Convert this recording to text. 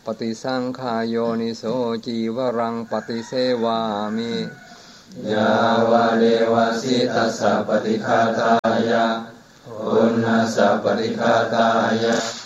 ปฏิสังขายโยนิโสจีวรังปฏิเสวามิยาวะเลวะสิตัสสะปฏิฆาตายะปุณณัสสะปฏิฆาตายะ